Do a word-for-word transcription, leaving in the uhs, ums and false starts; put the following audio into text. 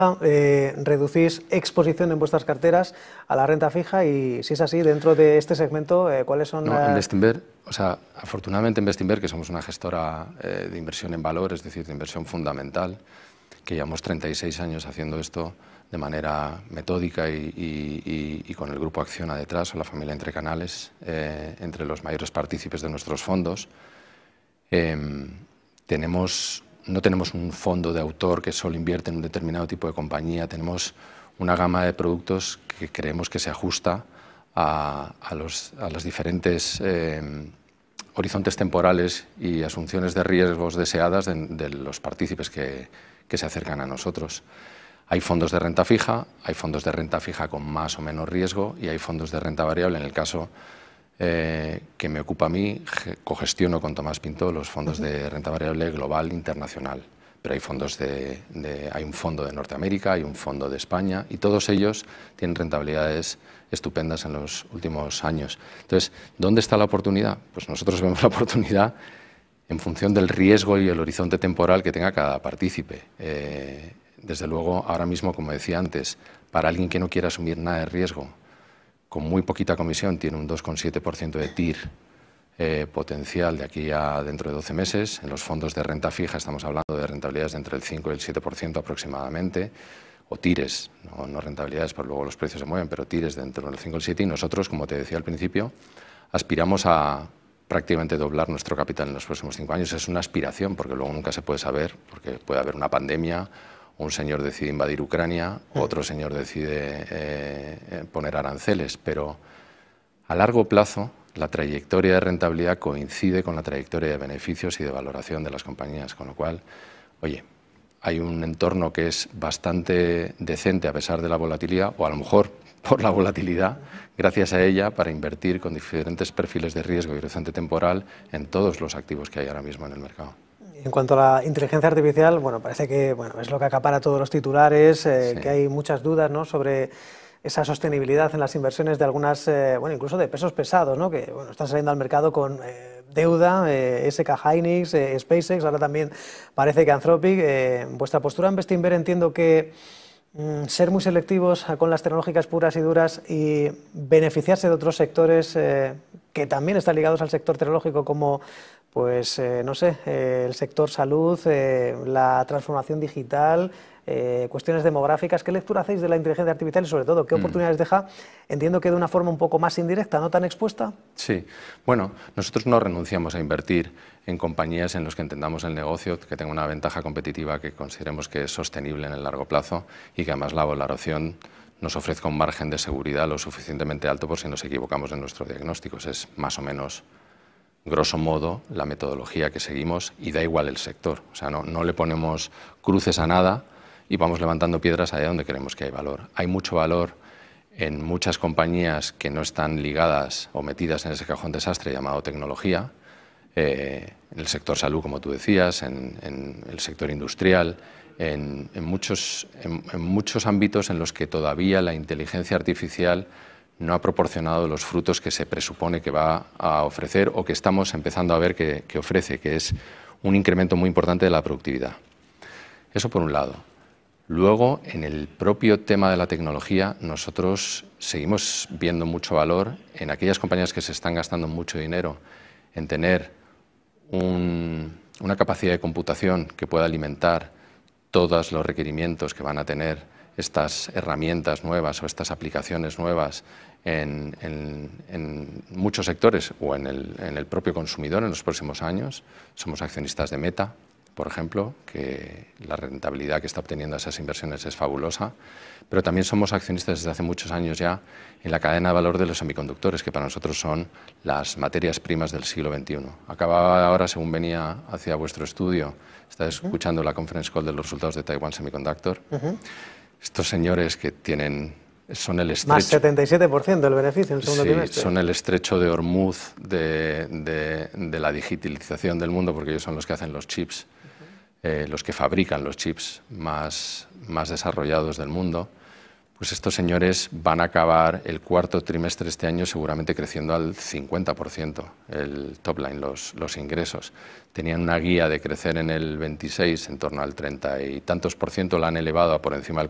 Eh, reducís exposición en vuestras carteras a la renta fija y, si es así, dentro de este segmento, eh, ¿cuáles son? No, las... en Bestinver, o sea, afortunadamente en Bestinver, que somos una gestora eh, de inversión en valor, es decir, de inversión fundamental, que llevamos treinta y seis años haciendo esto de manera metódica y, y, y, y con el grupo Acciona detrás, o la familia Entre Canales, eh, entre los mayores partícipes de nuestros fondos. Eh, tenemos, no tenemos un fondo de autor que solo invierte en un determinado tipo de compañía, tenemos una gama de productos que creemos que se ajusta a, a, los, a los diferentes eh, horizontes temporales y asunciones de riesgos deseadas de, de los partícipes que, que se acercan a nosotros. Hay fondos de renta fija, hay fondos de renta fija con más o menos riesgo y hay fondos de renta variable. En el caso eh, que me ocupa a mí, cogestiono con Tomás Pinto los fondos uh-huh. de renta variable global internacional. Pero hay fondos de, de, hay un fondo de Norteamérica, hay un fondo de España y todos ellos tienen rentabilidades estupendas en los últimos años. Entonces, ¿dónde está la oportunidad? Pues nosotros vemos la oportunidad en función del riesgo y el horizonte temporal que tenga cada partícipe. Eh, desde luego, ahora mismo, como decía antes, para alguien que no quiera asumir nada de riesgo, con muy poquita comisión, tiene un dos coma siete por ciento de T I R eh, potencial de aquí a dentro de doce meses. En los fondos de renta fija estamos hablando de rentabilidades de entre el cinco y el siete por ciento aproximadamente, o tires, no, no rentabilidades, porque luego los precios se mueven, pero tires de entre el cinco y el siete, y nosotros, como te decía al principio, aspiramos a prácticamente doblar nuestro capital en los próximos cinco años. Es una aspiración, porque luego nunca se puede saber, porque puede haber una pandemia, un señor decide invadir Ucrania, otro señor decide eh, poner aranceles, pero a largo plazo la trayectoria de rentabilidad coincide con la trayectoria de beneficios y de valoración de las compañías, con lo cual, oye, hay un entorno que es bastante decente a pesar de la volatilidad, o a lo mejor por la volatilidad, gracias a ella, para invertir con diferentes perfiles de riesgo y horizonte temporal en todos los activos que hay ahora mismo en el mercado. En cuanto a la inteligencia artificial, bueno, parece que bueno, es lo que acapara todos los titulares, eh, sí. que hay muchas dudas, ¿no?, sobre esa sostenibilidad en las inversiones de algunas, eh, bueno, incluso de pesos pesados, ¿no?, que bueno, están saliendo al mercado con eh, deuda, eh, S K Hynix, eh, SpaceX, ahora también parece que Anthropic. Eh, vuestra postura en Bestinver, entiendo que mm, ser muy selectivos con las tecnológicas puras y duras y beneficiarse de otros sectores eh, que también están ligados al sector tecnológico, como pues eh, no sé, eh, el sector salud, eh, la transformación digital, eh, cuestiones demográficas. ¿Qué lectura hacéis de la inteligencia artificial y, sobre todo, qué oportunidades mm. deja? Entiendo que de una forma un poco más indirecta, no tan expuesta. Sí, bueno, nosotros no renunciamos a invertir en compañías en las que entendamos el negocio, que tenga una ventaja competitiva que consideremos que es sostenible en el largo plazo y que además la valoración nos ofrezca un margen de seguridad lo suficientemente alto por si nos equivocamos en nuestros diagnósticos. Es más o menos, grosso modo, la metodología que seguimos, y da igual el sector. O sea, no, no le ponemos cruces a nada y vamos levantando piedras allá donde creemos que hay valor. Hay mucho valor en muchas compañías que no están ligadas o metidas en ese cajón desastre llamado tecnología, eh, en el sector salud, como tú decías, en, en el sector industrial, en, en, muchos, en, en muchos ámbitos en los que todavía la inteligencia artificial no ha proporcionado los frutos que se presupone que va a ofrecer o que estamos empezando a ver que, que ofrece, que es un incremento muy importante de la productividad. Eso por un lado. Luego, en el propio tema de la tecnología, nosotros seguimos viendo mucho valor en aquellas compañías que se están gastando mucho dinero en tener un, una capacidad de computación que pueda alimentar todos los requerimientos que van a tener estas herramientas nuevas o estas aplicaciones nuevas en, en, en muchos sectores o en el, en el propio consumidor en los próximos años. Somos accionistas de Meta, por ejemplo, que la rentabilidad que está obteniendo esas inversiones es fabulosa, pero también somos accionistas desde hace muchos años ya en la cadena de valor de los semiconductores, que para nosotros son las materias primas del siglo veintiuno. Acababa ahora, según venía hacia vuestro estudio, estaba escuchando la conference call de los resultados de Taiwan Semiconductor. Uh-huh. Estos señores que tienen, son el estrecho... Más setenta y siete por ciento del beneficio en el segundo sí, trimestre. Son el estrecho de Hormuz de, de, de la digitalización del mundo, porque ellos son los que hacen los chips, uh-huh. eh, los que fabrican los chips más, más desarrollados del mundo. Pues estos señores van a acabar el cuarto trimestre de este año seguramente creciendo al cincuenta por ciento el top line, los, los ingresos. Tenían una guía de crecer en el veintiséis en torno al treinta y tantos por ciento, la han elevado a por encima del